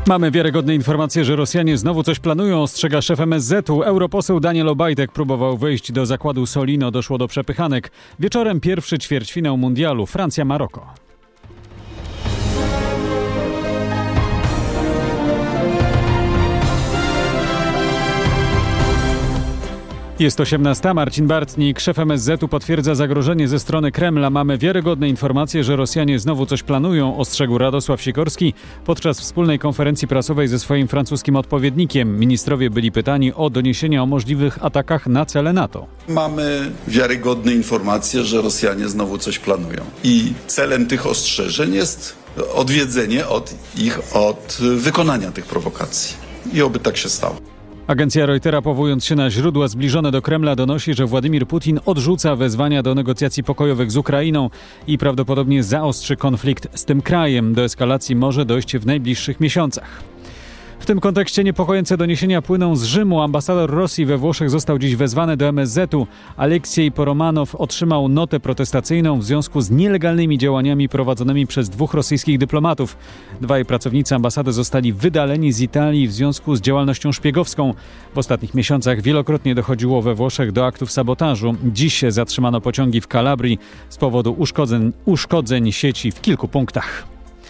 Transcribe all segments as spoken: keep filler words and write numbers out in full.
Mamy wiarygodne informacje, że Rosjanie znowu coś planują, ostrzega szef M S Z-u. Europoseł Daniel Obajtek próbował wejść do zakładu Solino, doszło do przepychanek. Wieczorem pierwszy ćwierćfinał mundialu Francja-Maroko. Jest osiemnasta. Marcin Bartnik, szef M S Z-u, potwierdza zagrożenie ze strony Kremla. Mamy wiarygodne informacje, że Rosjanie znowu coś planują, ostrzegł Radosław Sikorski podczas wspólnej konferencji prasowej ze swoim francuskim odpowiednikiem. Ministrowie byli pytani o doniesienia o możliwych atakach na cele NATO. Mamy wiarygodne informacje, że Rosjanie znowu coś planują. I celem tych ostrzeżeń jest odwiedzenie od ich od wykonania tych prowokacji. I oby tak się stało. Agencja Reutera, powołując się na źródła zbliżone do Kremla, donosi, że Władimir Putin odrzuca wezwania do negocjacji pokojowych z Ukrainą i prawdopodobnie zaostrzy konflikt z tym krajem. Do eskalacji może dojść w najbliższych miesiącach. W tym kontekście niepokojące doniesienia płyną z Rzymu. Ambasador Rosji we Włoszech został dziś wezwany do M S Z-u. Aleksiej Poromanow otrzymał notę protestacyjną w związku z nielegalnymi działaniami prowadzonymi przez dwóch rosyjskich dyplomatów. Dwaj pracownicy ambasady zostali wydaleni z Italii w związku z działalnością szpiegowską. W ostatnich miesiącach wielokrotnie dochodziło we Włoszech do aktów sabotażu. Dziś zatrzymano pociągi w Kalabrii z powodu uszkodzeń, uszkodzeń sieci w kilku punktach.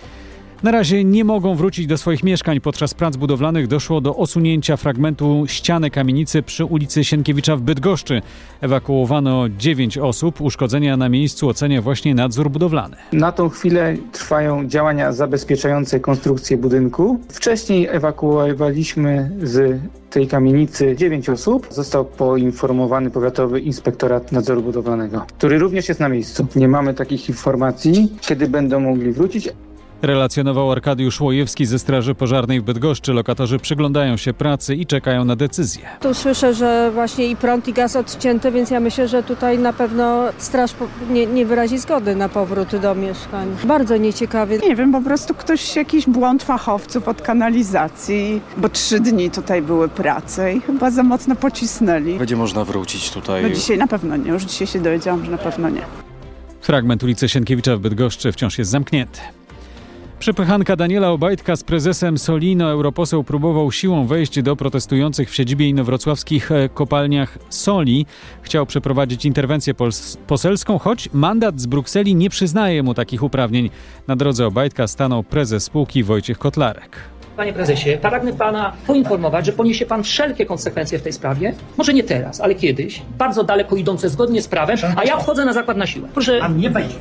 Na razie nie mogą wrócić do swoich mieszkań. Podczas prac budowlanych doszło do osunięcia fragmentu ściany kamienicy przy ulicy Sienkiewicza w Bydgoszczy. Ewakuowano dziewięć osób. Uszkodzenia na miejscu ocenia właśnie nadzór budowlany. Na tą chwilę trwają działania zabezpieczające konstrukcję budynku. Wcześniej ewakuowaliśmy z tej kamienicy dziewięć osób. Został poinformowany Powiatowy Inspektorat Nadzoru Budowlanego, który również jest na miejscu. Nie mamy takich informacji, kiedy będą mogli wrócić. Relacjonował Arkadiusz Łojewski ze Straży Pożarnej w Bydgoszczy. Lokatorzy przyglądają się pracy i czekają na decyzję. Tu słyszę, że właśnie i prąd, i gaz odcięty, więc ja myślę, że tutaj na pewno straż nie, nie wyrazi zgody na powrót do mieszkań. Bardzo nieciekawie. Nie wiem, po prostu ktoś, jakiś błąd fachowców od kanalizacji, bo trzy dni tutaj były prace i chyba za mocno pocisnęli. Będzie można wrócić tutaj? No dzisiaj na pewno nie, już dzisiaj się dowiedziałam, że na pewno nie. Fragment ulicy Sienkiewicza w Bydgoszczy wciąż jest zamknięty. Przepychanka Daniela Obajtka z prezesem Solino. Europoseł próbował siłą wejść do protestujących w siedzibie inowrocławskich kopalniach soli. Chciał przeprowadzić interwencję pos- poselską, choć mandat z Brukseli nie przyznaje mu takich uprawnień. Na drodze Obajtka stanął prezes spółki Wojciech Kotlarek. Panie prezesie, pragnę pana poinformować, że poniesie pan wszelkie konsekwencje w tej sprawie. Może nie teraz, ale kiedyś. Bardzo daleko idące zgodnie z prawem, a ja wchodzę na zakład na siłę. Proszę... Pan nie wejdzie.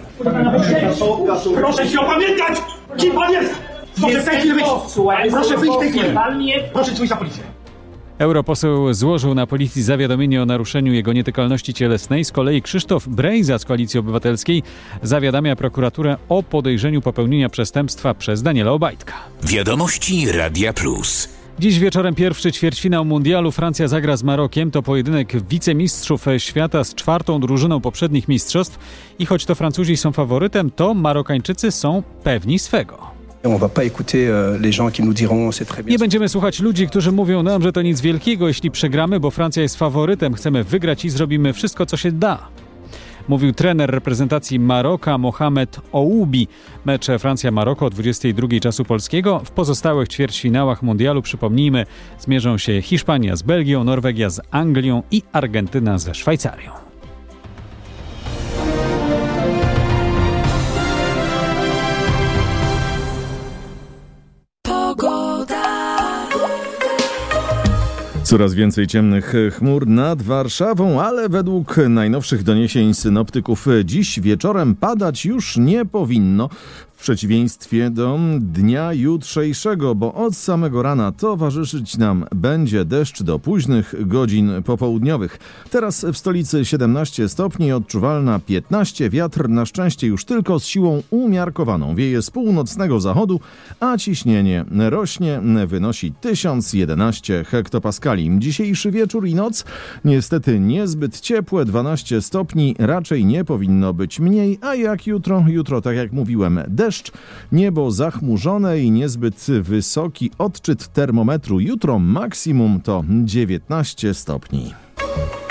Proszę się opamiętać! Kim pan jest? Proszę w tej chwili wyjść. Proszę wyjść w tej chwili. Proszę dzwonić na policję. Europoseł złożył na policji zawiadomienie o naruszeniu jego nietykalności cielesnej. Z kolei Krzysztof Brejza z Koalicji Obywatelskiej zawiadamia prokuraturę o podejrzeniu popełnienia przestępstwa przez Daniela Obajtka. Wiadomości Radia Plus. Dziś wieczorem pierwszy ćwierćfinał mundialu. Francja zagra z Marokiem. To pojedynek wicemistrzów świata z czwartą drużyną poprzednich mistrzostw. I choć to Francuzi są faworytem, to Marokańczycy są pewni swego. Nie będziemy słuchać ludzi, którzy mówią nam, że to nic wielkiego, jeśli przegramy, bo Francja jest faworytem. Chcemy wygrać i zrobimy wszystko, co się da. Mówił trener reprezentacji Maroka Mohamed Oubi. Mecze Francja-Maroko o dwudziestej drugiej czasu polskiego. W pozostałych ćwierćfinałach mundialu, przypomnijmy, zmierzą się Hiszpania z Belgią, Norwegia z Anglią i Argentyna ze Szwajcarią. Coraz więcej ciemnych chmur nad Warszawą, ale według najnowszych doniesień synoptyków dziś wieczorem padać już nie powinno. W przeciwieństwie do dnia jutrzejszego, bo od samego rana towarzyszyć nam będzie deszcz do późnych godzin popołudniowych. Teraz w stolicy siedemnaście stopni, odczuwalna piętnaście, wiatr na szczęście już tylko z siłą umiarkowaną. Wieje z północnego zachodu, a ciśnienie rośnie, wynosi tysiąc jedenaście hektopaskali. Dzisiejszy wieczór i noc niestety niezbyt ciepłe, dwanaście stopni, raczej nie powinno być mniej, a jak jutro? Jutro, tak jak mówiłem, deszcz, niebo zachmurzone i niezbyt wysoki odczyt termometru. Jutro maksimum to dziewiętnaście stopni.